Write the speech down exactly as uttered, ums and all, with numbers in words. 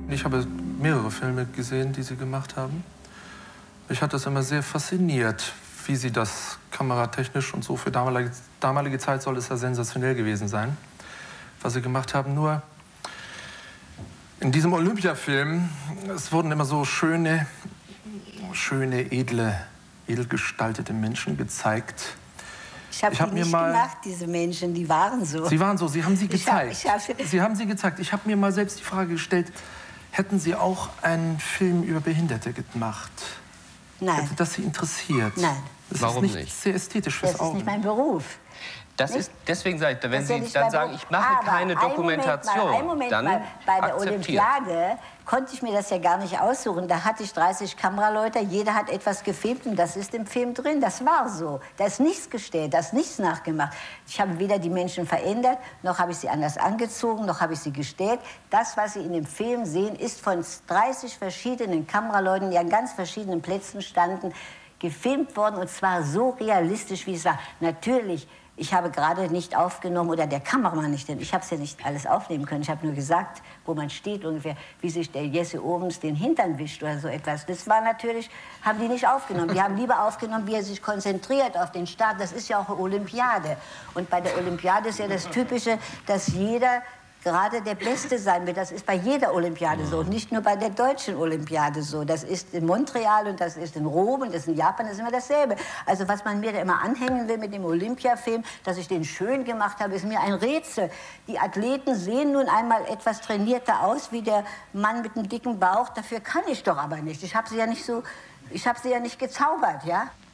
Ich habe mehrere Filme gesehen, die Sie gemacht haben. Mich hat das immer sehr fasziniert, wie Sie das kameratechnisch und so für damalige, damalige Zeit soll es ja sensationell gewesen sein, was Sie gemacht haben. Nur in diesem Olympiafilm, es wurden immer so schöne, schöne, edle, edel gestaltete Menschen gezeigt. Ich habe hab die nicht mal, gemacht, diese Menschen, die waren so. Sie waren so, Sie haben sie gezeigt. Ich hab, ich hab, Sie haben sie gezeigt. Ich habe mir mal selbst die Frage gestellt, hätten Sie auch einen Film über Behinderte gemacht? Nein. Hätte das Sie interessiert? Nein. Das Warum ist nicht, nicht? Sehr ästhetisch fürs Das Auge. ist nicht mein Beruf. Das ist, deswegen sage ich, wenn Das ist ja Sie nicht dann mein sagen, Beruf. ich mache Aber keine Dokumentation, einen Moment mal, einen Moment dann mal. Bei der akzeptiert. Olympiade konnte ich mir das ja gar nicht aussuchen. Da hatte ich dreißig Kameraleute, jeder hat etwas gefilmt und das ist im Film drin. Das war so. Da ist nichts gestellt, da ist nichts nachgemacht. Ich habe weder die Menschen verändert, noch habe ich sie anders angezogen, noch habe ich sie gestellt. Das, was Sie in dem Film sehen, ist von dreißig verschiedenen Kameraleuten, die an ganz verschiedenen Plätzen standen, gefilmt worden, und zwar so realistisch, wie es war. Natürlich, ich habe gerade nicht aufgenommen, oder der Kameramann nicht, denn ich habe es ja nicht alles aufnehmen können. Ich habe nur gesagt, wo man steht ungefähr, wie sich der Jesse Owens den Hintern wischt oder so etwas. Das war natürlich, haben die nicht aufgenommen. Die haben lieber aufgenommen, wie er sich konzentriert auf den Start. Das ist ja auch eine Olympiade. Und bei der Olympiade ist ja das Typische, dass jeder gerade der Beste sein will. Das ist bei jeder Olympiade so, und nicht nur bei der deutschen Olympiade so. Das ist in Montreal und das ist in Rom und das ist in Japan, das ist immer dasselbe. Also was man mir da immer anhängen will mit dem Olympiafilm, dass ich den schön gemacht habe, ist mir ein Rätsel. Die Athleten sehen nun einmal etwas trainierter aus wie der Mann mit dem dicken Bauch. Dafür kann ich doch aber nicht. Ich habe sie ja nicht so, ich habe sie ja nicht gezaubert, ja.